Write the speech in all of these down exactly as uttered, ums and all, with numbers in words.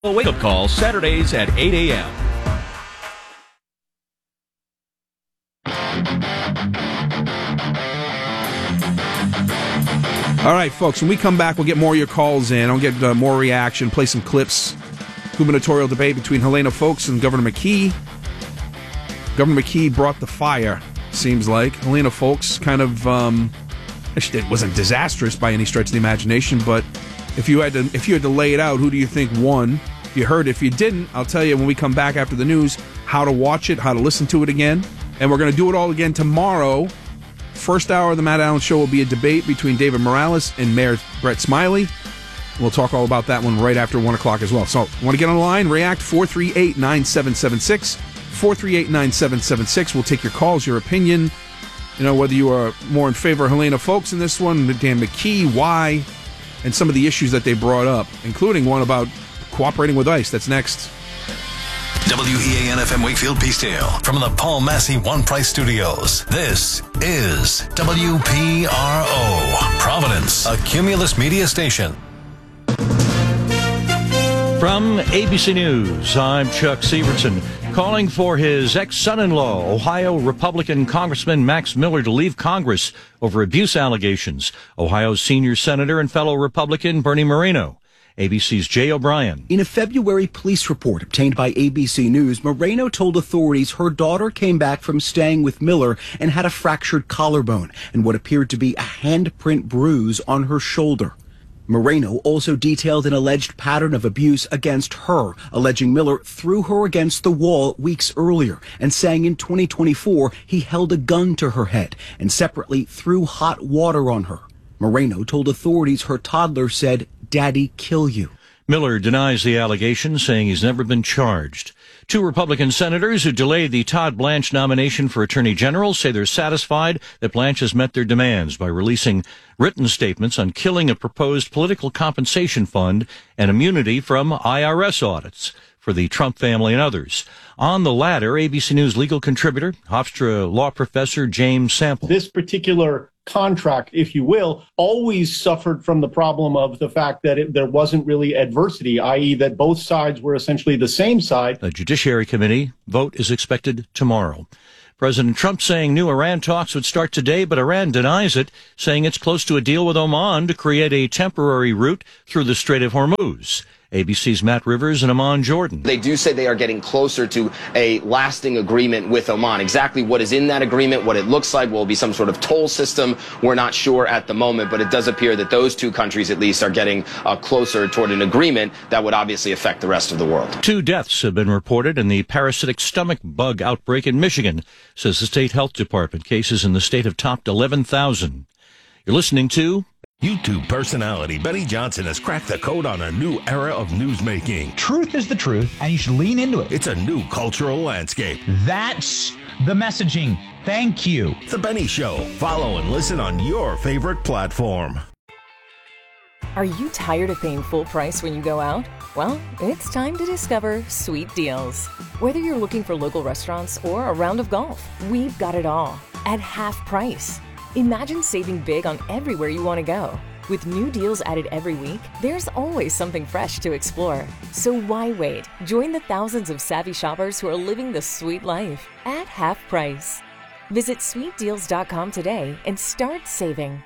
Wake-up call Saturdays at eight a.m. All right, folks, when we come back, we'll get more of your calls in. I'll get uh, more reaction, play some clips. Gubernatorial debate between Helena Foulkes and Governor McKee. Governor McKee brought the fire, seems like. Helena Foulkes kind of, um, it wasn't disastrous by any stretch of the imagination, but if you had to, if you had to lay it out, who do you think won? If you heard, if you didn't, I'll tell you when we come back after the news how to watch it, how to listen to it again. And we're going to do it all again tomorrow. First hour of the Matt Allen Show will be a debate between David Morales and Mayor Brett Smiley. We'll talk all about that one right after one o'clock as well. So, want to get on the line? React four three eight, nine seven seven six. four three eight, nine seven seven six. We'll take your calls, your opinion. You know, whether you are more in favor of Helena Foulkes in this one, Dan McKee, why, and some of the issues that they brought up, including one about cooperating with ICE. That's next. W E A N F M Wakefield Peacedale from the Paul Massey One Price Studios. This is W P R O, Providence, a Cumulus media station. From A B C News, I'm Chuck Severson. Calling for his ex-son-in-law, Ohio Republican Congressman Max Miller, to leave Congress over abuse allegations. Ohio's senior senator and fellow Republican Bernie Moreno. A B C's Jay O'Brien. In a February police report obtained by A B C News, Moreno told authorities her daughter came back from staying with Miller and had a fractured collarbone and what appeared to be a handprint bruise on her shoulder. Moreno also detailed an alleged pattern of abuse against her, alleging Miller threw her against the wall weeks earlier and saying in twenty twenty-four he held a gun to her head and separately threw hot water on her. Moreno told authorities her toddler said, "Daddy, kill you." Miller denies the allegation, saying he's never been charged. Two Republican senators who delayed the Todd Blanche nomination for Attorney General say they're satisfied that Blanche has met their demands by releasing written statements on killing a proposed political compensation fund and immunity from I R S audits for the Trump family and others. On the latter, A B C News legal contributor, Hofstra law professor James Sample. This particular contract, if you will, always suffered from the problem of the fact that it, there wasn't really adversity, that is that both sides were essentially the same side. The Judiciary Committee vote is expected tomorrow. President Trump saying new Iran talks would start today, but Iran denies it, saying it's close to a deal with Oman to create a temporary route through the Strait of Hormuz. A B C's Matt Rivers and Amon Jordan. They do say they are getting closer to a lasting agreement with Oman. Exactly what is in that agreement, what it looks like, will it be some sort of toll system? We're not sure at the moment, but it does appear that those two countries at least are getting uh, closer toward an agreement that would obviously affect the rest of the world. Two deaths have been reported in the parasitic stomach bug outbreak in Michigan, says the state health department. Cases in the state have topped eleven thousand. You're listening to YouTube personality Benny Johnson has cracked the code on a new era of newsmaking. Truth is the truth, and you should lean into it. It's a new cultural landscape. That's the messaging. Thank you. The Benny Show. Follow and listen on your favorite platform. Are you tired of paying full price when you go out? Well, it's time to discover Sweet Deals. Whether you're looking for local restaurants or a round of golf, we've got it all at half price. Imagine saving big on everywhere you want to go. With new deals added every week, there's always something fresh to explore. So why wait? Join the thousands of savvy shoppers who are living the sweet life at half price. Visit sweet deals dot com today and start saving.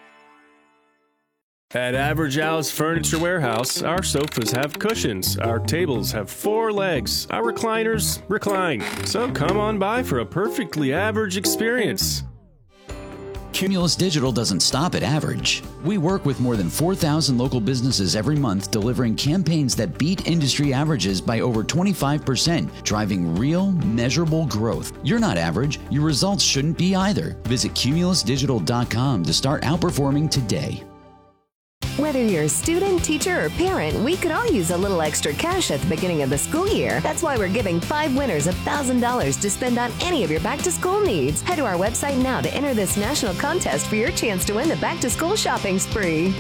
At Average Al's Furniture Warehouse, our sofas have cushions, our tables have four legs, our recliners recline. So come on by for a perfectly average experience. Cumulus Digital doesn't stop at average. We work with more than four thousand local businesses every month, delivering campaigns that beat industry averages by over twenty-five percent, driving real, measurable growth. You're not average. Your results shouldn't be either. Visit cumulus digital dot com to start outperforming today. Whether you're a student, teacher, or parent, we could all use a little extra cash at the beginning of the school year. That's why we're giving five winners one thousand dollars to spend on any of your back-to-school needs. Head to our website now to enter this national contest for your chance to win the back-to-school shopping spree.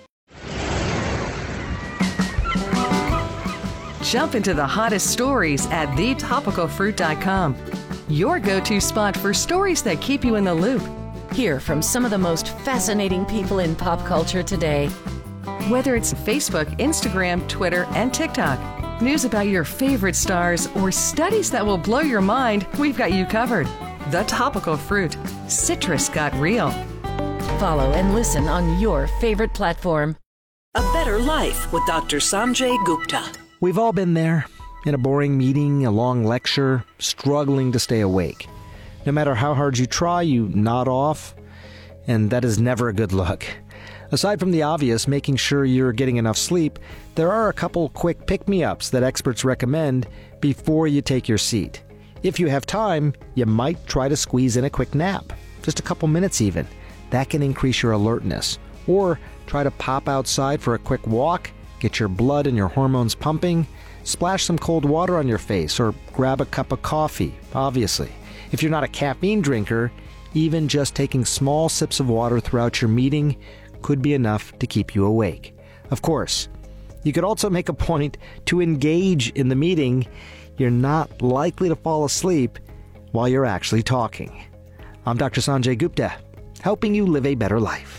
Jump into the hottest stories at the topical fruit dot com. Your go-to spot for stories that keep you in the loop. Hear from some of the most fascinating people in pop culture today. Whether it's Facebook, Instagram, Twitter, and TikTok, News about your favorite stars or studies that will blow your mind, we've got you covered. The Topical Fruit. Citrus got real. Follow and listen on your favorite platform. A Better Life with Doctor Sanjay Gupta. We've all been there. In a boring meeting, a long lecture, struggling to stay awake. No matter how hard you try, you nod off, and that is never a good look. Aside from the obvious, making sure you're getting enough sleep, there are a couple quick pick-me-ups that experts recommend before you take your seat. If you have time, you might try to squeeze in a quick nap, just a couple minutes even. That can increase your alertness. Or try to pop outside for a quick walk, get your blood and your hormones pumping, splash some cold water on your face, or grab a cup of coffee, obviously. If you're not a caffeine drinker, even just taking small sips of water throughout your meeting could be enough to keep you awake. Of course, you could also make a point to engage in the meeting. You're not likely to fall asleep while you're actually talking. I'm Doctor Sanjay Gupta, helping you live a better life.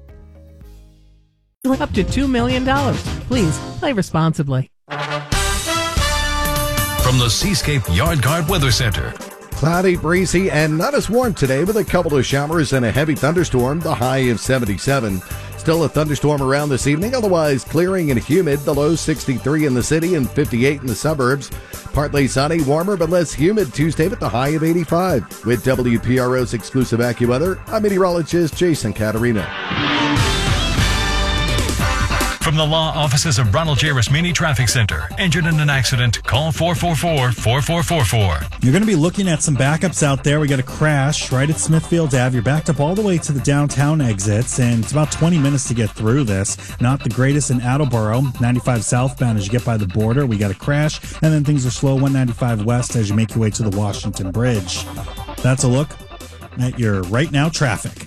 Up to two million dollars. Please play responsibly. From the Seascape Yard Guard Weather Center. Cloudy, breezy, and not as warm today with a couple of showers and a heavy thunderstorm, the high of seventy-seven. Still a thunderstorm around this evening, otherwise clearing and humid, the low sixty-three in the city and fifty-eight in the suburbs. Partly sunny, warmer but less humid Tuesday with the high of eighty-five. With W P R O's exclusive AccuWeather, I'm meteorologist Jason Caterina. From the law offices of Ronald J. Rasmini Traffic Center. Injured in an accident? Call four four four, four four four four. You're going to be looking at some backups out there. We got a crash right at Smithfield Avenue. You're backed up all the way to the downtown exits, and it's about twenty minutes to get through this. Not the greatest in Attleboro. ninety-five southbound as you get by the border. We got a crash, and then things are slow one ninety-five west as you make your way to the Washington Bridge. That's a look at your right now traffic.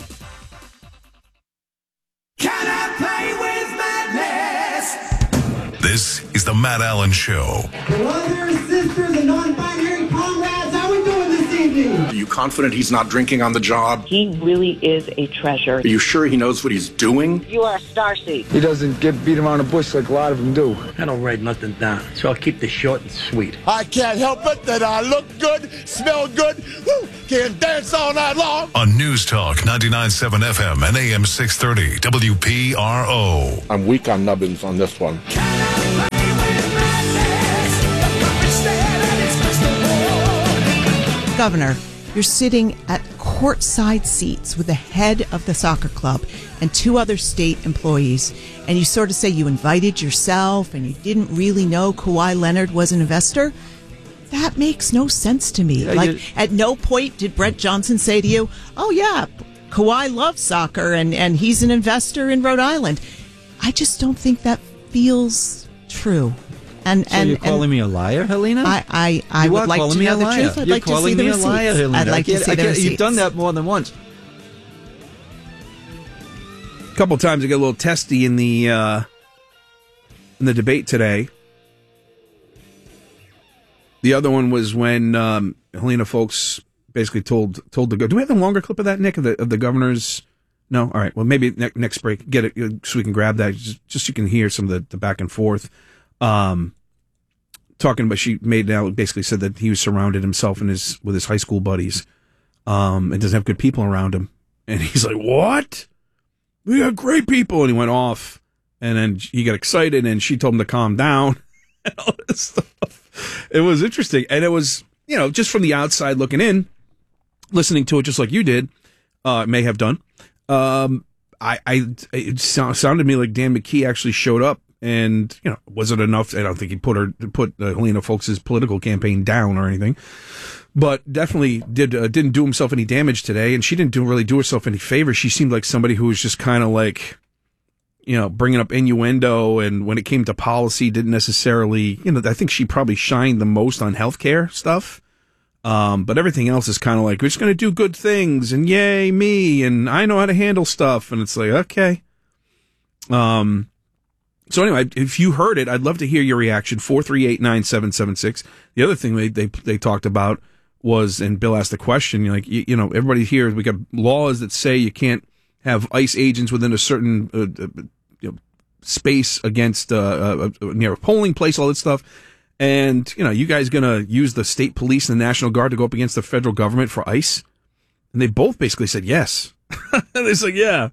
This is the Matt Allen Show. Brothers, sisters, and non-binary comrades, how we doing this evening? Are you confident he's not drinking on the job? He really is a treasure. Are you sure he knows what he's doing? You are a starseed. He doesn't get beat around the bush like a lot of them do. I don't write nothing down, so I'll keep this short and sweet. I can't help it that I look good, smell good, woo, can dance all night long. On News Talk ninety-nine point seven F M and A M six thirty W P R O. I'm weak on nubbins on this one. Governor, you're sitting at courtside seats with the head of the soccer club and two other state employees, and you sort of say you invited yourself and you didn't really know Kawhi Leonard was an investor. That makes no sense to me. Yeah, like, you, at no point did Brett Johnson say to you, oh, yeah, Kawhi loves soccer and, and he's an investor in Rhode Island. I just don't think that feels true. And, so and, you're calling and me a liar, Helena? I, I, I you would are like calling to me know a the liar. truth. I'd you're like to calling see the me a receipts. liar, Helena. I'd like I get, to see I the get, receipts. You've done that more than once. A couple times I got a little testy in the uh, in the debate today. The other one was when um, Helena Folks basically told told the go. Do we have a longer clip of that, Nick, of the of the governor's? No, all right. Well, maybe ne- next break, get it so we can grab that, just, just so you can hear some of the, the back and forth. Um, talking about, she made out basically said that he was surrounded himself and his with his high school buddies, um, and doesn't have good people around him. And he's like, "What? We got great people." And he went off, and then he got excited, and she told him to calm down. And all this stuff. It was interesting, and it was, you know, just from the outside looking in, listening to it just like you did, uh, may have done. Um, I, I, it sounded to me like Dan McKee actually showed up, and you know, was it enough? I don't think he put her, put uh, Helena Folks' political campaign down or anything, but definitely did uh, didn't do himself any damage today, and she didn't do really do herself any favors. She seemed like somebody who was just kind of like, you know, bringing up innuendo, and when it came to policy, didn't necessarily, you know, I think she probably shined the most on healthcare stuff. Um, but everything else is kind of like, we're just going to do good things and yay me. And I know how to handle stuff. And it's like, okay. Um, so anyway, if you heard it, I'd love to hear your reaction. four three eight, nine seven seven six. The other thing they, they, they talked about was, and Bill asked the question, like, you, you know, everybody here, we got laws that say you can't have ICE agents within a certain, uh, uh, you know, space against, uh, uh, near a polling place, all that stuff. And, you know, you guys going to use the state police and the National Guard to go up against the federal government for ICE? And they both basically said yes. They said, yeah.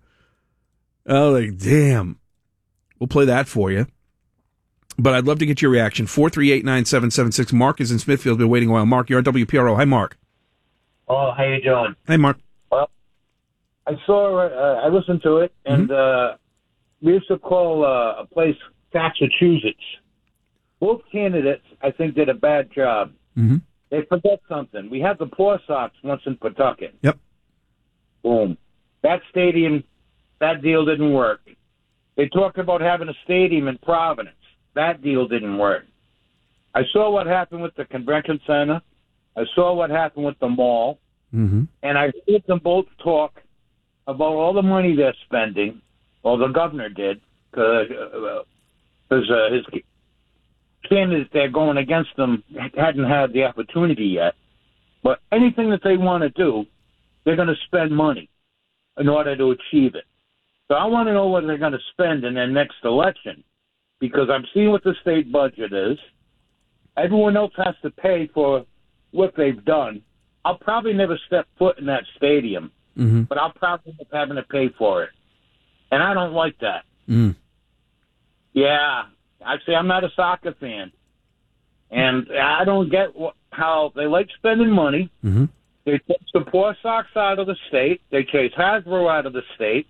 Oh, like, damn. We'll play that for you. But I'd love to get your reaction. four three eight, nine seven seven six. Mark is in Smithfield. Been waiting a while. Mark, you're on W P R O. Hi, Mark. Oh, how you doing? Hey, Mark. Well, I saw, uh, I listened to it, and mm-hmm. uh, we used to call uh, a place Massachusetts. Both candidates, I think, did a bad job. Mm-hmm. They forget something. We had the Poor Sox once in Pawtucket. Yep. Boom. That stadium, that deal didn't work. They talked about having a stadium in Providence. That deal didn't work. I saw what happened with the convention center. I saw what happened with the mall. Mm-hmm. And I heard them both talk about all the money they're spending. Well, the governor did, because uh, uh, his candidates they're going against them hadn't had the opportunity yet. But anything that they want to do, they're going to spend money in order to achieve it. So I want to know what they're going to spend in their next election, because I'm seeing what the state budget is. Everyone else has to pay for what they've done. I'll probably never step foot in that stadium, mm-hmm. but I'll probably end up having to pay for it. And I don't like that. Mm. Yeah, I say I'm not a soccer fan. And I don't get wh- how they like spending money. Mm-hmm. They take the Poor Sox out of the state. They chase Hasbro out of the state.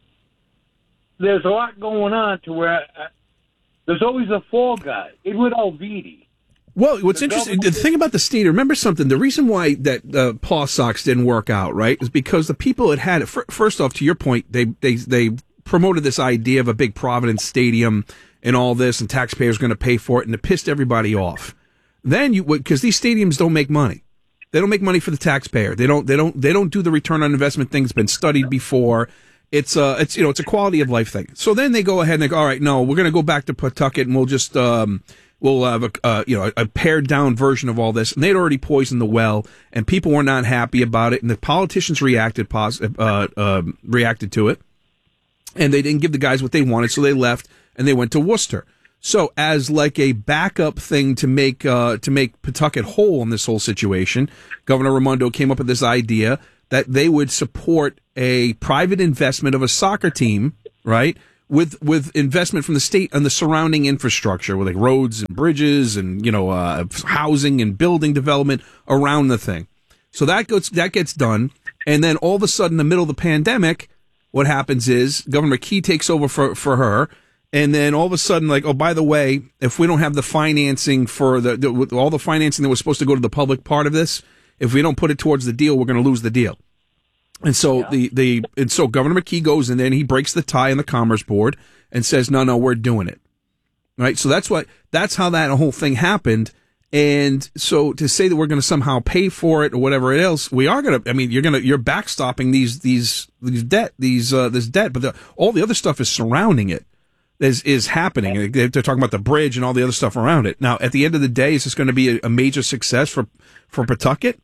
There's a lot going on to where uh, there's always a fall guy. Edward Alvidi. Well, what's interesting, the thing about the state, remember something, the reason why that uh, Paw Sox didn't work out, right, is because the people that had it, first off, to your point, they, they, they promoted this idea of a big Providence stadium and all this, and taxpayers going to pay for it, and it pissed everybody off. Then you, because these stadiums don't make money. They don't make money for the taxpayer. They don't, they don't, they don't do the return on investment thing that's been studied before. It's uh it's you know, it's a quality of life thing. So then they go ahead and they go, all right, no, we're going to go back to Pawtucket and we'll just, um, we'll have a, uh, you know, a pared down version of all this. And they'd already poisoned the well and people were not happy about it. And the politicians reacted, positive, uh, uh, reacted to it. And they didn't give the guys what they wanted. So they left and they went to Worcester. So as like a backup thing to make, uh, to make Pawtucket whole in this whole situation, Governor Raimondo came up with this idea that they would support a private investment of a soccer team, right, with with investment from the state on the surrounding infrastructure, with like roads and bridges and, you know, uh, housing and building development around the thing. So that gets, that gets done. And then all of a sudden, in the middle of the pandemic, what happens is Governor McKee takes over for, for her. And then all of a sudden, like, oh, by the way, if we don't have the financing for the, the all the financing that was supposed to go to the public part of this, if we don't put it towards the deal, we're going to lose the deal. And so yeah. the, the, and so Governor McKee goes in there and he breaks the tie in the Commerce Board and says, no, no, we're doing it. Right. So that's what, that's how that whole thing happened. And so to say that we're going to somehow pay for it or whatever else, we are going to, I mean, you're going to, you're backstopping these, these, these debt, these, uh, this debt, but the, all the other stuff is surrounding it. Is, is happening. They're talking about the bridge and all the other stuff around it. Now, at the end of the day, is this going to be a, a major success for, for Pawtucket?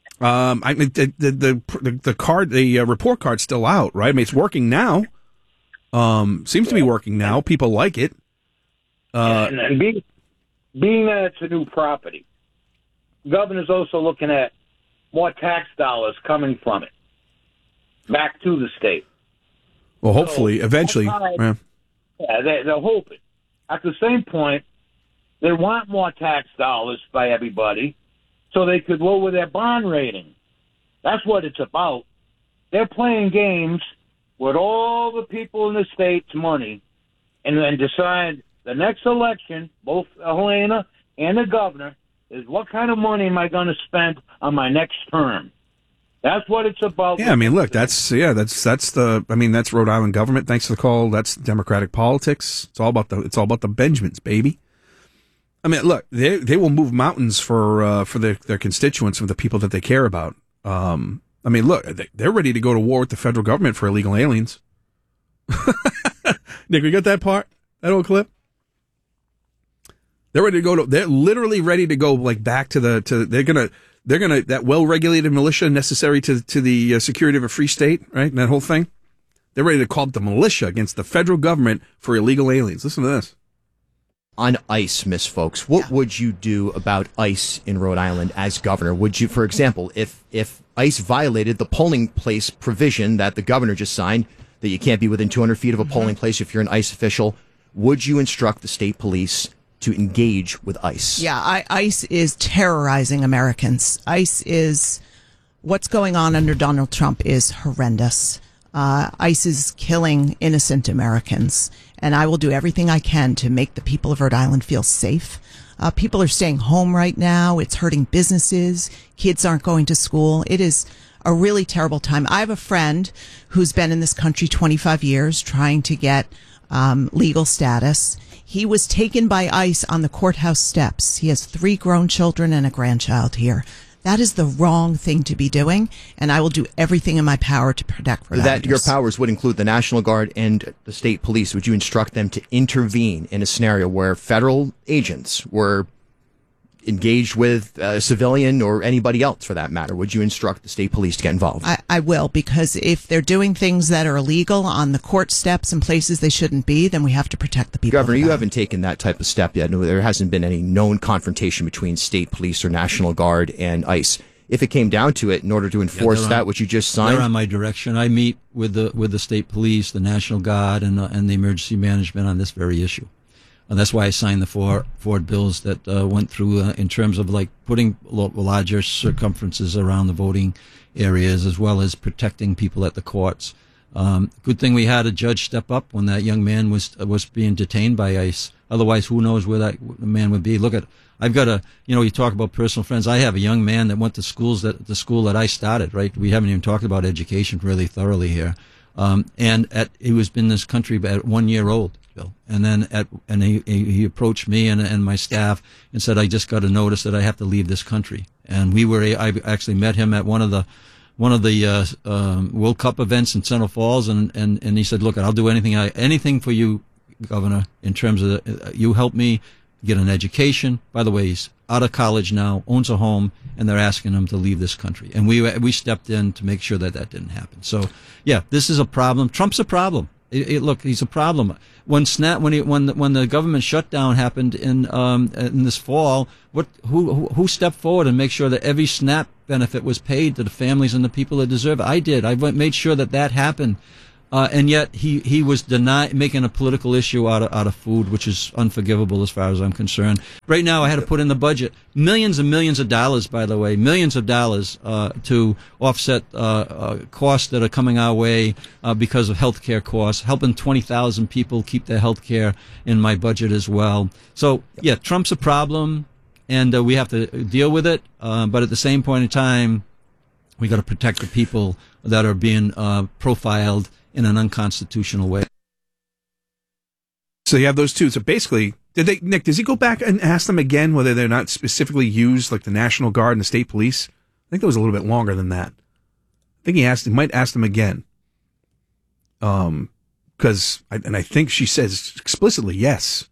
Um, I mean, the, the, the, the card, the uh, report card's still out, right? I mean, it's working now. Um, seems to be working now. People like it. Uh, and, and being, being that it's a new property, the governor's also looking at more tax dollars coming from it back to the state. Well, hopefully, so, eventually. Yeah. Yeah, they, they're hoping. At the same point, they want more tax dollars by everybody so they could lower their bond rating. That's what it's about. They're playing games with all the people in the state's money and then decide the next election, both Helena and the governor, is what kind of money am I going to spend on my next term? That's what it's about. Yeah, I mean, look, that's, yeah, that's, that's the, I mean, that's Rhode Island government. Thanks for the call. That's Democratic politics. It's all about the, it's all about the Benjamins, baby. I mean, look, they, they will move mountains for, uh, for their, their constituents, for the people that they care about. Um, I mean, look, they, they're ready to go to war with the federal government for illegal aliens. Nick, we got that part? That old clip? They're ready to go to, they're literally ready to go, like, back to the, to, they're gonna, They're going to, that well-regulated militia necessary to to the uh, security of a free state, right? And that whole thing. They're ready to call up the militia against the federal government for illegal aliens. Listen to this. on ICE, Miss Folks, what yeah. would you do about ICE in Rhode Island as governor? Would you, for example, if if ICE violated the polling place provision that the governor just signed, that you can't be within two hundred feet of a mm-hmm. polling place if you're an ICE official, would you instruct the state police to engage with ICE? Yeah, I, ICE is terrorizing Americans. ICE is, what's going on under Donald Trump is horrendous. Uh, ICE is killing innocent Americans, and I will do everything I can to make the people of Rhode Island feel safe. Uh, people are staying home right now. It's hurting businesses. Kids aren't going to school. It is a really terrible time. I have a friend who's been in this country twenty-five years trying to get um, legal status. He was taken by ICE on the courthouse steps. He has three grown children and a grandchild here. That is the wrong thing to be doing, and I will do everything in my power to protect Rhode That your powers would include the National Guard and the state police. Would you instruct them to intervene in a scenario where federal agents were engaged with a civilian or anybody else for that matter? Would you instruct the state police to get involved? I, I will, because if they're doing things that are illegal on the court steps and places they shouldn't be, then we have to protect the people. Governor, you haven't taken that type of step yet. No, there hasn't been any known confrontation between state police or National Guard and ICE. If it came down to it, in order to enforce yeah, that, on, which you just signed, they're on my direction. I meet with the with the state police, the National Guard, and uh, and the emergency management on this very issue. And that's why I signed the four, four bills that uh, went through uh, in terms of like putting larger circumferences around the voting areas, as well as protecting people at the courts. Um, good thing we had a judge step up when that young man was was being detained by ICE. Otherwise, who knows where that man would be? Look at, I've got a, you know, you talk about personal friends. I have a young man that went to schools that the school that I started. Right, we haven't even talked about education really thoroughly here. Um, and at he was in this country at one year old. And then at, and he, he approached me and, and my staff and said, I just got a notice that I have to leave this country. And we were, I actually met him at one of the, one of the, uh, um, World Cup events in Central Falls. And, and, and he said, look, I'll do anything, I, anything for you, Governor, in terms of the, uh, you help me get an education. By the way, he's out of college now, owns a home, and they're asking him to leave this country. And we, we stepped in to make sure that that didn't happen. So yeah, this is a problem. Trump's a problem. It, it, look, he's a problem. When SNAP, when he, when the, when the government shutdown happened in um in this fall, what who, who who stepped forward and make sure that every SNAP benefit was paid to the families and the people that deserve it? I did. I went, made sure that that happened. Uh, and yet he, he was deny, making a political issue out of, out of food, which is unforgivable as far as I'm concerned. Right now, I had to put in the budget millions and millions of dollars, by the way, millions of dollars uh, to offset uh, uh, costs that are coming our way uh, because of health care costs, helping twenty thousand people keep their health care in my budget as well. So, yeah, Trump's a problem, and uh, we have to deal with it. Uh, but at the same point in time, we got to protect the people that are being uh, profiled in an unconstitutional way. So you have those two. So basically, did they, Nick, does he go back and ask them again whether they're not specifically used, like the National Guard and the state police? I think that was a little bit longer than that. I think he asked, he might ask them again. Um, because, and I think she says explicitly yes.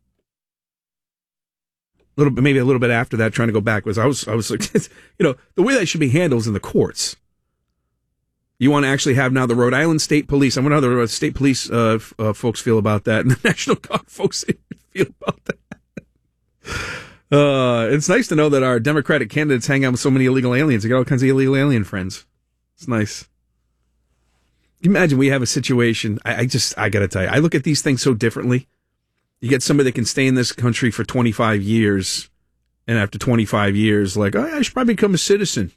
A little bit, maybe a little bit after that, trying to go backwards. I was, I was like, you know, the way that should be handled is in the courts. You want to actually have now the Rhode Island State Police. I wonder how the state police uh, f- uh, folks feel about that, and the National Guard folks feel about that. Uh, it's nice to know that our Democratic candidates hang out with so many illegal aliens. They got all kinds of illegal alien friends. It's nice. Can you imagine we have a situation? I, I just, I got to tell you, I look at these things so differently. You get somebody that can stay in this country for twenty-five years, and after twenty-five years, like, oh, I should probably become a citizen.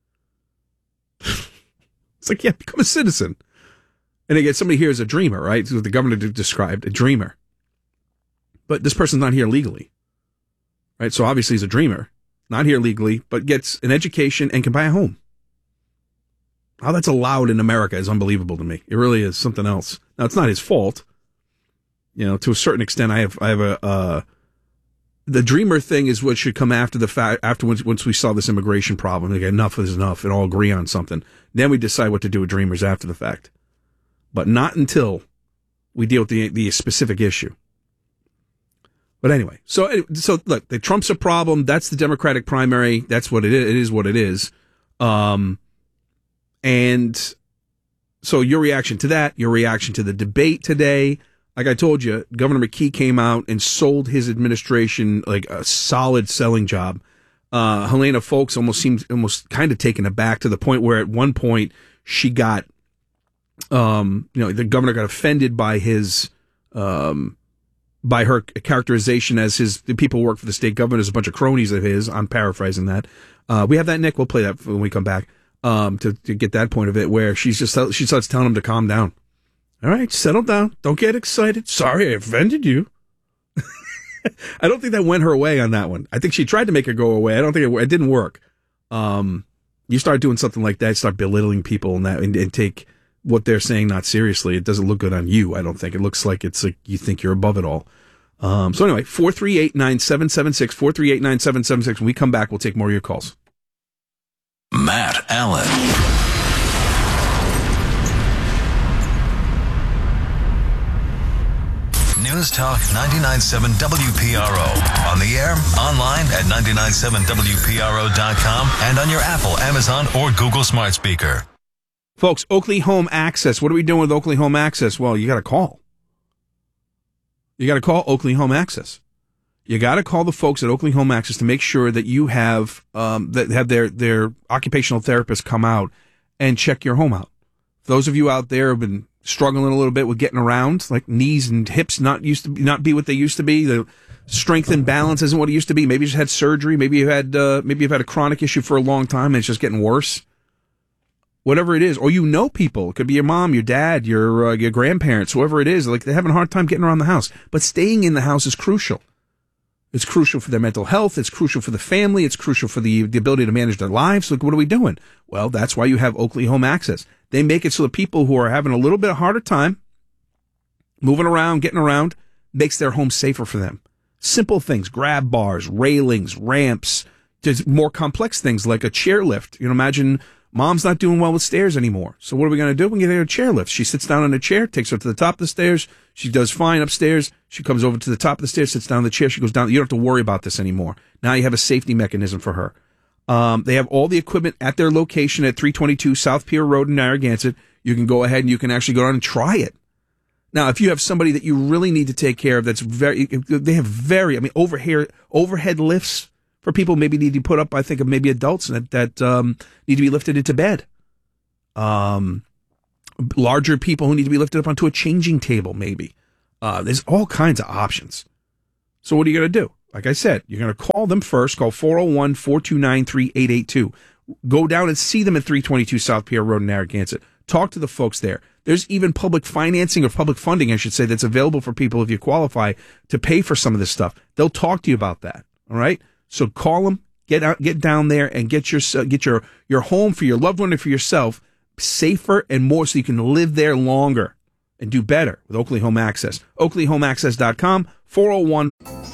It's like, yeah, become a citizen. And again, somebody here is a dreamer, right? This is what the governor described, a dreamer. But this person's not here legally, right? So obviously he's a dreamer, not here legally, but gets an education and can buy a home. How that's allowed in America is unbelievable to me. It really is something else. Now, it's not his fault. You know, to a certain extent, I have, I have a, uh, the dreamer thing is what should come after the fact, after once, once we solve this immigration problem. Like, enough is enough and all agree on something. Then we decide what to do with dreamers after the fact. But not until we deal with the, the specific issue. But anyway, so, so look, the Trump's a problem. That's the Democratic primary. That's what it is. It is what it is. Um, and so your reaction to that, your reaction to the debate today, like I told you, Governor McKee came out and sold his administration like a solid selling job. Uh, Helena Foulkes almost seemed almost kind of taken aback to the point where at one point she got, um, you know, the governor got offended by his, um, by her characterization as his the people who work for the state government as a bunch of cronies of his. I'm paraphrasing that. Uh, we have that, Nick. We'll play that when we come back um, to to get that point of it, where she's just she starts telling him to calm down. All right, settle down. Don't get excited. Sorry, I offended you. I don't think that went her way on that one. I think she tried to make it go away. I don't think it, it didn't work. Um, you start doing something like that, start belittling people and that, and, and take what they're saying not seriously. It doesn't look good on you. I don't think it looks like it's like you think you're above it all. Um, so anyway, four three eight, nine seven seven six, four three eight, nine seven seven six. When we come back, we'll take more of your calls. Matt Allen. News Talk ninety-nine point seven W P R O. On the air, online at nine nine seven W P R O dot com, and on your Apple, Amazon, or Google smart speaker. Folks, Oakley Home Access. What are we doing with Oakley Home Access? Well, you got to call. You got to call Oakley Home Access. You got to call the folks at Oakley Home Access to make sure that you have um, that have their their occupational therapists come out and check your home out. Those of you out there have been struggling a little bit with getting around, like knees and hips not used to be, not be what they used to be. The strength and balance isn't what it used to be. Maybe you just had surgery. Maybe you had uh, maybe you've had a chronic issue for a long time and it's just getting worse. Whatever it is, or you know people. It could be your mom, your dad, your uh, your grandparents, whoever it is. Like they're having a hard time getting around the house, but staying in the house is crucial. It's crucial for their mental health. It's crucial for the family. It's crucial for the the ability to manage their lives. Like, what are we doing? Well, that's why you have Oakley Home Access. They make it so that people who are having a little bit harder time moving around, getting around, makes their home safer for them. Simple things, grab bars, railings, ramps, just more complex things like a chair lift. You know, imagine mom's not doing well with stairs anymore. So what are we going to do? We get her a chair lift. She sits down on a chair, takes her to the top of the stairs. She does fine upstairs. She comes over to the top of the stairs, sits down on the chair. She goes down. You don't have to worry about this anymore. Now you have a safety mechanism for her. Um, they have all the equipment at their location at three twenty-two South Pier Road in Narragansett. You can go ahead and you can actually go down and try it. Now, if you have somebody that you really need to take care of, that's very, they have very, I mean, overhead, overhead lifts for people maybe need to put up, I think of maybe adults that, that, um, need to be lifted into bed. Um, larger people who need to be lifted up onto a changing table, maybe. Uh, there's all kinds of options. So what are you going to do? Like I said, you're going to call them first. Call four oh one, four two nine, three eight eight two. Go down and see them at three twenty-two South Pier Road in Narragansett. Talk to the folks there. There's even public financing or public funding, I should say, that's available for people if you qualify to pay for some of this stuff. They'll talk to you about that. All right. So call them, get out, get down there, and get your get your your home for your loved one and for yourself safer and more, so you can live there longer and do better with Oakley Home Access. Oakley Home Access dot com, four oh one.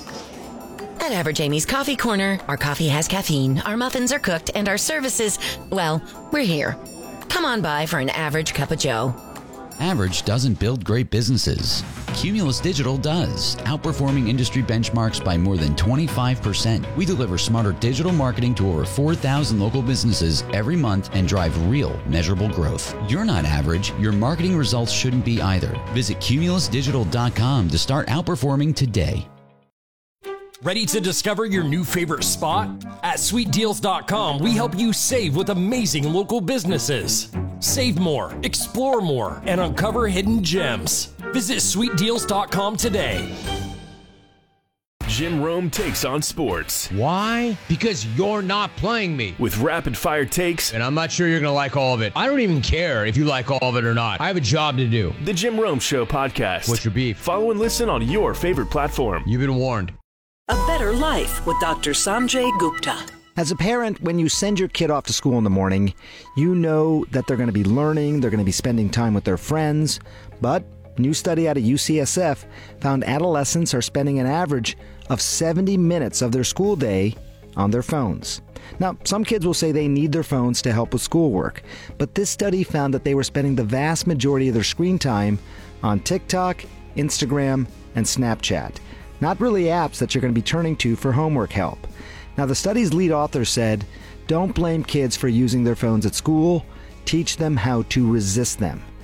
At Average Amy's Coffee Corner, our coffee has caffeine, our muffins are cooked, and our services, well, we're here. Come on by for an average cup of joe. Average doesn't build great businesses. Cumulus Digital does, outperforming industry benchmarks by more than twenty-five percent. We deliver smarter digital marketing to over four thousand local businesses every month and drive real, measurable growth. You're not average. Your marketing results shouldn't be either. Visit Cumulus Digital dot com to start outperforming today. Ready to discover your new favorite spot? At Sweet Deals dot com, we help you save with amazing local businesses. Save more, explore more, and uncover hidden gems. Visit Sweet Deals dot com today. Jim Rome takes on sports. Why? Because you're not playing me. With rapid-fire takes. And I'm not sure you're going to like all of it. I don't even care if you like all of it or not. I have a job to do. The Jim Rome Show podcast. What's your beef? Follow and listen on your favorite platform. You've been warned. A Better Life with Doctor Sanjay Gupta. As a parent, when you send your kid off to school in the morning, you know that they're going to be learning, they're going to be spending time with their friends. But a new study out of U C S F found adolescents are spending an average of seventy minutes of their school day on their phones. Now, some kids will say they need their phones to help with schoolwork, but this study found that they were spending the vast majority of their screen time on TikTok, Instagram, and Snapchat. Not really apps that you're going to be turning to for homework help. Now, the study's lead author said, don't blame kids for using their phones at school. Teach them how to resist them.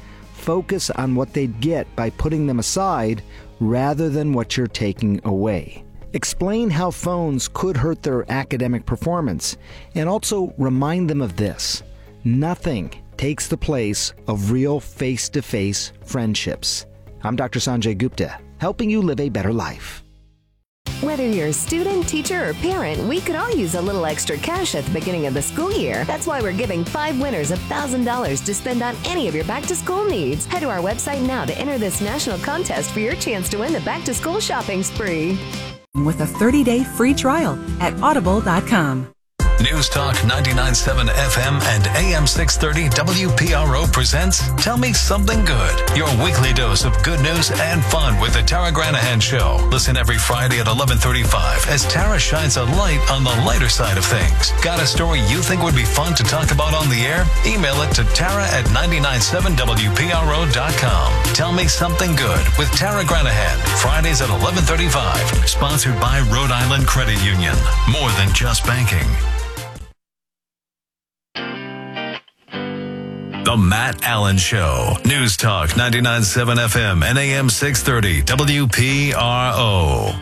focus on what they'd get by putting them aside rather than what you're taking away. Explain how phones could hurt their academic performance, and also remind them of this: nothing takes the place of real face-to-face friendships. I'm Doctor Sanjay Gupta, helping you live a better life. Whether you're a student, teacher, or parent, we could all use a little extra cash at the beginning of the school year. That's why we're giving five winners one thousand dollars to spend on any of your back-to-school needs. Head to our website now to enter this national contest for your chance to win the back-to-school shopping spree. With a thirty-day free trial at audible dot com. News Talk ninety-nine point seven F M and A M six thirty W P R O presents Tell Me Something Good, your weekly dose of good news and fun with the Tara Granahan Show. Listen every Friday at eleven thirty-five as Tara shines a light on the lighter side of things. Got a story you think would be fun to talk about on the air? Email it to Tara at ninety-nine point seven W P R O dot com. Tell Me Something Good with Tara Granahan, Fridays at eleven thirty-five. Sponsored by Rhode Island Credit Union. More than just banking. The Matt Allen Show. News Talk ninety-nine point seven F M and A M six thirty W P R O.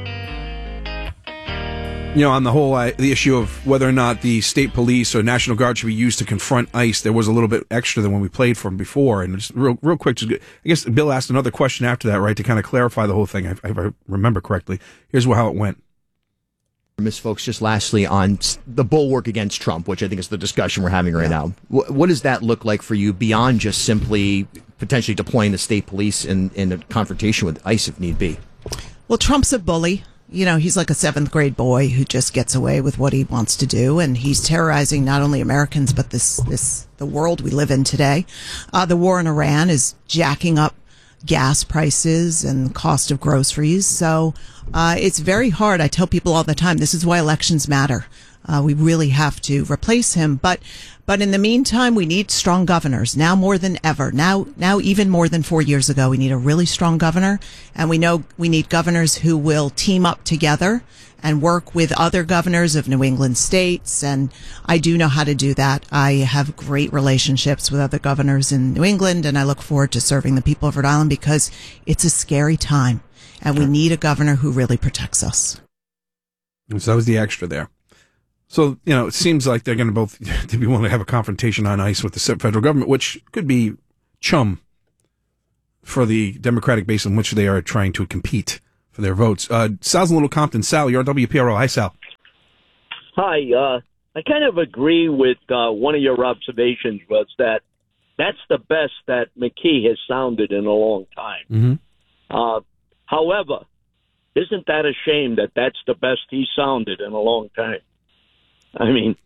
You know, on the whole, uh, the issue of whether or not the state police or National Guard should be used to confront ICE, there was a little bit extra than when we played for them before. And just real, real quick, just, I guess Bill asked another question after that, right, to kind of clarify the whole thing, if, if I remember correctly. Here's how it went. Miss Folks, just lastly on the bulwark against Trump, which I think is the discussion we're having right yeah. now. What, what does that look like for you beyond just simply potentially deploying the state police in, in a confrontation with ICE if need be? Well, Trump's a bully. You know, he's like a seventh grade boy who just gets away with what he wants to do, and he's terrorizing not only Americans but this this the world we live in today. Uh, the war in Iran is jacking up gas prices and cost of groceries. So uh, it's very hard. I tell people all the time, this is why elections matter. Uh, we really have to replace him. But but in the meantime, we need strong governors now more than ever. Now, now even more than four years ago, we need a really strong governor. And we know we need governors who will team up together and work with other governors of New England states. And I do know how to do that. I have great relationships with other governors in New England, and I look forward to serving the people of Rhode Island because it's a scary time, and we need a governor who really protects us. So that was the extra there. So, you know, it seems like they're going to both to be willing to have a confrontation on ICE with the federal government, which could be chum for the Democratic base in which they are trying to compete for their votes. Uh, Sal's in Little Compton. Sal, you're on W P R O. Hi, Sal. Hi. Uh, I kind of agree with uh, one of your observations was that that's the best that McKee has sounded in a long time. Mm-hmm. Uh, however, isn't that a shame that that's the best he sounded in a long time? I mean,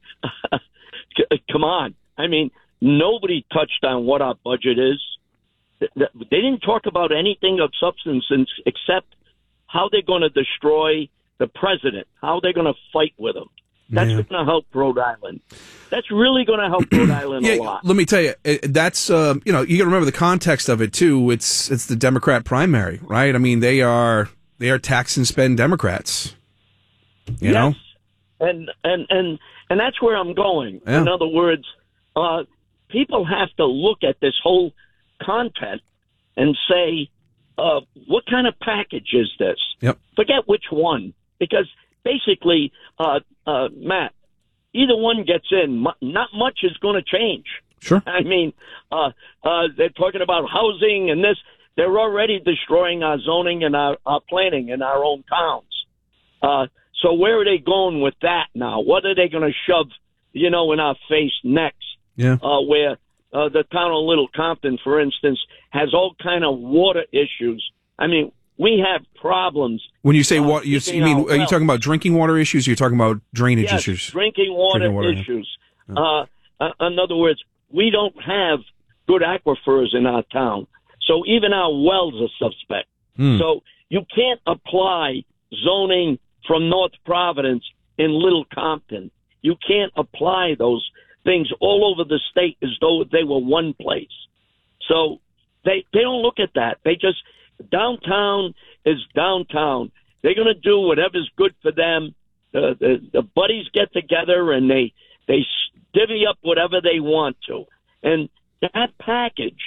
come on. I mean, nobody touched on what our budget is. They didn't talk about anything of substance except how they're going to destroy the president, how they're going to fight with him. That's yeah. going to help Rhode Island. That's really going to help Rhode Island yeah, a lot. Let me tell you, that's, uh, you know, you got to remember the context of it, too. It's it's the Democrat primary, right? I mean, they are they are tax and spend Democrats, you yes. know? And, and, and, and that's where I'm going. Yeah. In other words, uh, people have to look at this whole content and say, uh, what kind of package is this? Yep. Forget which one, because basically, uh, uh, Matt, either one gets in, not much is going to change. Sure. I mean, uh, uh, they're talking about housing and this. They're already destroying our zoning and our, our planning in our own towns. Uh, so where are they going with that now? What are they going to shove, you know, in our face next? Yeah. Uh, where uh, the town of Little Compton, for instance, has all kind of water issues. I mean, we have problems. When you say uh, water, you, you mean, are you talking about drinking water issues or are you talking about drainage yes, issues? drinking water, drinking water issues. Yeah. Uh, uh, in other words, we don't have good aquifers in our town. So even our wells are suspect. Mm. So you can't apply zoning from North Providence in Little Compton. You can't apply those things all over the state as though they were one place. So they they don't look at that. They just, downtown is downtown. They're going to do whatever's good for them. Uh, the, the buddies get together and they, they divvy up whatever they want to. And that package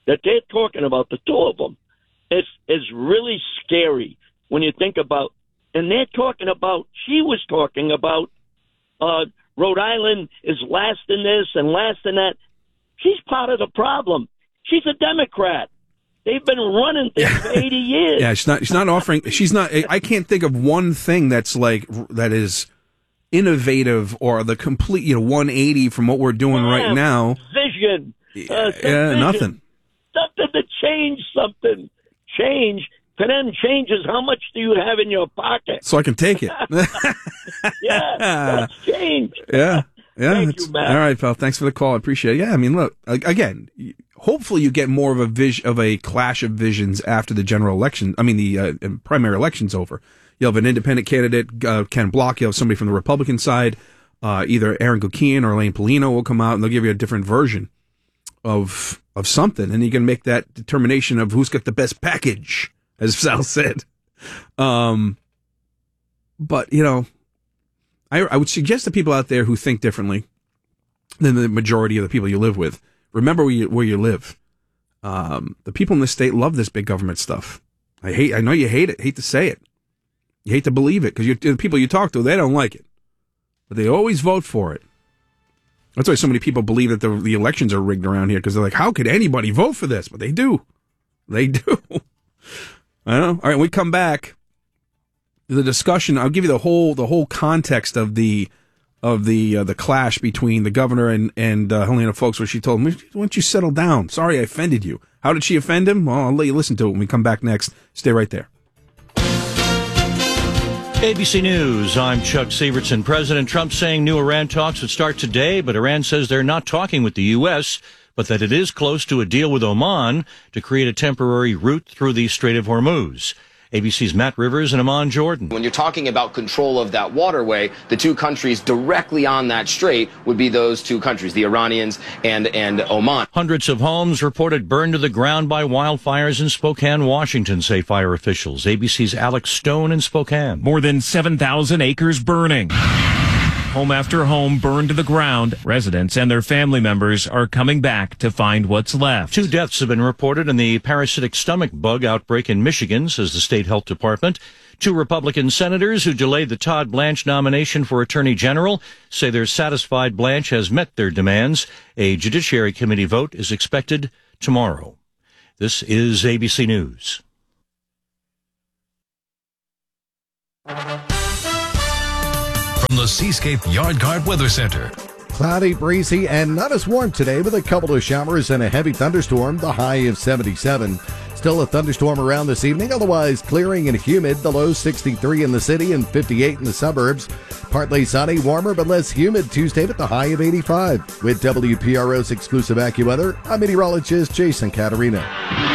that they're talking about, the two of them, is is really scary when you think about. And they're talking about. She was talking about uh, Rhode Island is last in this and last in that. She's part of the problem. She's a Democrat. They've been running things for eighty years. Yeah, she's not. She's not offering. She's not. I can't think of one thing that's like that is innovative or the complete, you know, one eighty from what we're doing yeah, right now. Vision. Uh, yeah, vision. nothing. Something to change something. Change. For them, changes how much do you have in your pocket? So I can take it. yeah, that's change. Yeah. Yeah. Thank you, Matt. All right, pal. Thanks for the call. I appreciate it. Yeah, I mean, look, again, hopefully you get more of a vis- of a clash of visions after the general election. I mean, the uh, primary election's over. You'll have an independent candidate, uh, Ken Block. You'll have somebody from the Republican side. Uh, either Aaron Guckian or Elaine Polino will come out, and they'll give you a different version of of something. And you can make that determination of who's got the best package, as Sal said. Um, but, you know, I, I would suggest to people out there who think differently than the majority of the people you live with, remember where you, where you live. Um, the people in this state love this big government stuff. I hate, I know you hate it, hate to say it. You hate to believe it because the people you talk to, they don't like it, but they always vote for it. That's why so many people believe that the, the elections are rigged around here because they're like, how could anybody vote for this? But they do. They do. I know. All right, when we come back, the discussion. I'll give you the whole the whole context of the of the uh, the clash between the governor and and uh, Helena Foulkes, where she told him, "Why don't you settle down? Sorry, I offended you." How did she offend him? Well, I'll let you listen to it when we come back next. Stay right there. A B C News, I'm Chuck Severson. President Trump saying new Iran talks would start today, but Iran says they're not talking with the U S, but that it is close to a deal with Oman to create a temporary route through the Strait of Hormuz. A B C's Matt Rivers and Amon Jordan. When you're talking about control of that waterway, the two countries directly on that strait would be those two countries, the Iranians and, and Oman. Hundreds of homes reported burned to the ground by wildfires in Spokane, Washington, say fire officials. A B C's Alex Stone in Spokane. More than seven thousand acres burning. Home after home burned to the ground. Residents and their family members are coming back to find what's left. Two deaths have been reported in the parasitic stomach bug outbreak in Michigan, says the state health department. Two Republican senators who delayed the Todd Blanche nomination for Attorney General say they're satisfied Blanche has met their demands. A Judiciary Committee vote is expected tomorrow. This is A B C News. From the Seascape Yard Guard Weather Center. Cloudy, breezy, and not as warm today with a couple of showers and a heavy thunderstorm, the high of seventy-seven. Still a thunderstorm around this evening, otherwise clearing and humid, the low sixty-three in the city and fifty-eight in the suburbs. Partly sunny, warmer but less humid Tuesday with the high of eighty-five. With W P R O's exclusive AccuWeather, I'm meteorologist Jason Caterina.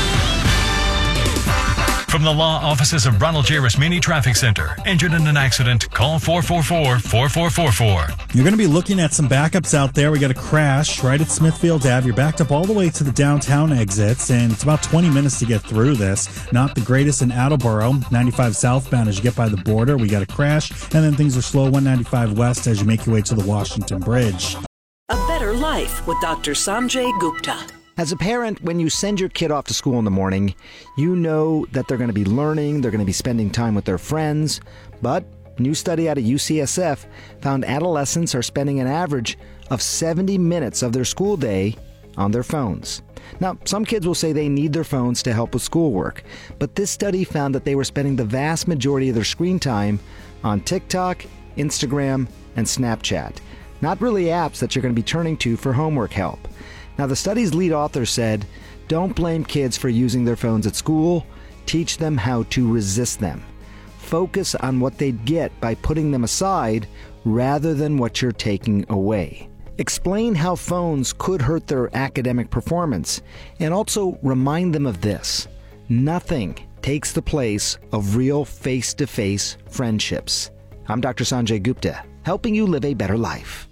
From the law offices of Ronald J. Rasmini Traffic Center. Injured in an accident? Call four four four, four four four four. You're going to be looking at some backups out there. We got a crash right at Smithfield Avenue. You're backed up all the way to the downtown exits, and it's about twenty minutes to get through this. Not the greatest in Attleboro. ninety-five southbound as you get by the border. We got a crash, and then things are slow one ninety-five west as you make your way to the Washington Bridge. A better life with Doctor Sanjay Gupta. As a parent, when you send your kid off to school in the morning, you know that they're going to be learning, they're going to be spending time with their friends. But a new study out of U C S F found adolescents are spending an average of seventy minutes of their school day on their phones. Now, some kids will say they need their phones to help with schoolwork, but this study found that they were spending the vast majority of their screen time on TikTok, Instagram, and Snapchat. Not really apps that you're going to be turning to for homework help. Now, the study's lead author said, don't blame kids for using their phones at school. Teach them how to resist them. Focus on what they'd get by putting them aside rather than what you're taking away. Explain how phones could hurt their academic performance, and also remind them of this. Nothing takes the place of real face-to-face friendships. I'm Doctor Sanjay Gupta, helping you live a better life.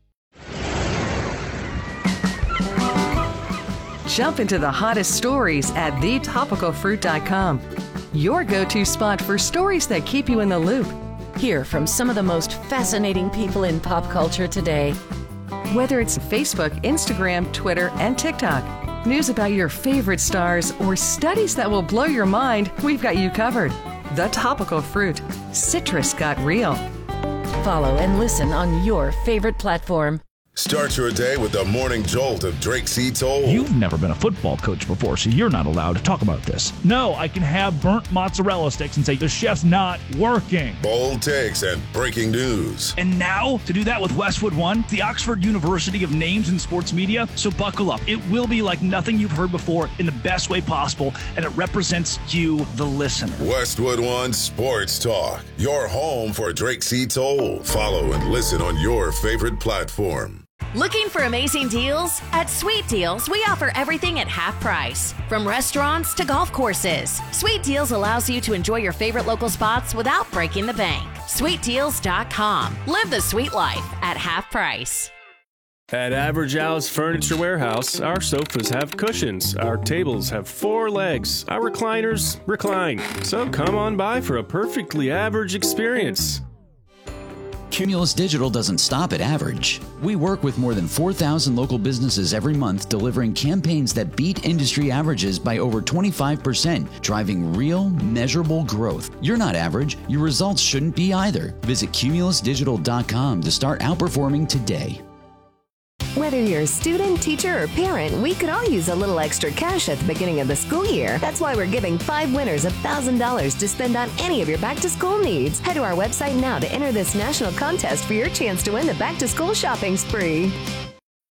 Jump into the hottest stories at the topical fruit dot com. Your go-to spot for stories that keep you in the loop. Hear from some of the most fascinating people in pop culture today. Whether it's Facebook, Instagram, Twitter, and TikTok, news about your favorite stars, or studies that will blow your mind, we've got you covered. The Topical Fruit. Citrus got real. Follow and listen on your favorite platform. Start your day with the morning jolt of Drake C. Toll. You've never been a football coach before, so you're not allowed to talk about this. No, I can have burnt mozzarella sticks and say the chef's not working. Bold takes and breaking news. And now, to do that with Westwood One, the Oxford University of Names in Sports Media. So buckle up. It will be like nothing you've heard before in the best way possible, and it represents you, the listener. Westwood One Sports Talk, your home for Drake C. Toll. Follow and listen on your favorite platform. Looking for amazing deals? At Sweet Deals, we offer everything at half price. From restaurants to golf courses, Sweet Deals allows you to enjoy your favorite local spots without breaking the bank. sweet deals dot com. Live the sweet life at half price. At Average Al's Furniture Warehouse, our sofas have cushions, our tables have four legs, our recliners recline. So come on by for a perfectly average experience. Cumulus Digital doesn't stop at average. We work with more than four thousand local businesses every month, delivering campaigns that beat industry averages by over twenty-five percent, driving real, measurable growth. You're not average. Your results shouldn't be either. Visit cumulus digital dot com to start outperforming today. Whether you're a student, teacher, or parent, we could all use a little extra cash at the beginning of the school year. That's why we're giving five winners one thousand dollars to spend on any of your back-to-school needs. Head to our website now to enter this national contest for your chance to win the back-to-school shopping spree.